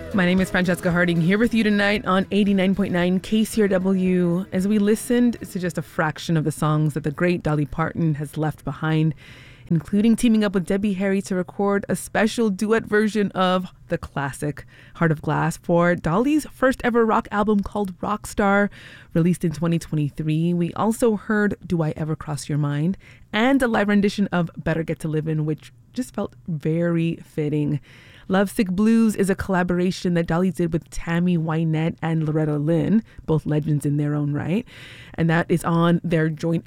My name is Francesca Harding, here with you tonight on 89.9 KCRW as we listened to just a fraction of the songs that the great Dolly Parton has left behind, including teaming up with Debbie Harry to record a special duet version of the classic Heart of Glass for Dolly's first ever rock album called Rockstar, released in 2023. We also heard Do I Ever Cross Your Mind and a live rendition of Better Get to Livin', which just felt very fitting. Lovesick Blues is a collaboration that Dolly did with Tammy Wynette and Loretta Lynn, both legends in their own right. And that is on their joint